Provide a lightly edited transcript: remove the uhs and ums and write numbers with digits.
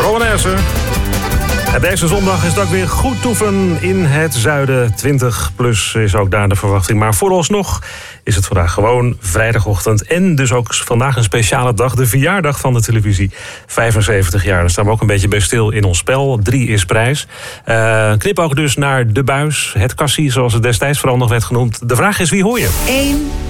Polonaise. En deze zondag is het ook weer goed toeven in het zuiden. 20 plus is ook daar de verwachting. Maar vooralsnog is het vandaag gewoon vrijdagochtend. En dus ook vandaag een speciale dag. De verjaardag van de televisie. 75 jaar. Daar staan we ook een beetje bij stil in ons spel. 3 is prijs. Knipoog dus naar de buis. Het kassie, zoals het destijds vooral nog werd genoemd. De vraag is, wie hoor je? 1,